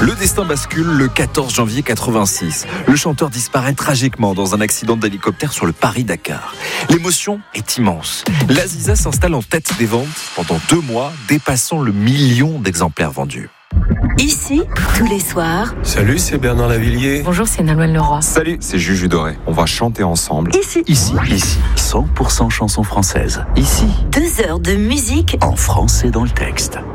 Le destin bascule le 14 janvier 86. Le chanteur disparaît tragiquement dans un accident d'hélicoptère sur le Paris-Dakar. L'émotion est immense. L'Aziza s'installe en tête des ventes pendant 2 mois, dépassant le 1 million d'exemplaires vendus. Ici, tous les soirs. Salut, c'est Bernard Lavillier. Bonjour, c'est Nolwenn Leroy. Salut, c'est Juju Doré. On va chanter ensemble. Ici. 100% chansons françaises. Ici, 2 heures de musique en français dans le texte.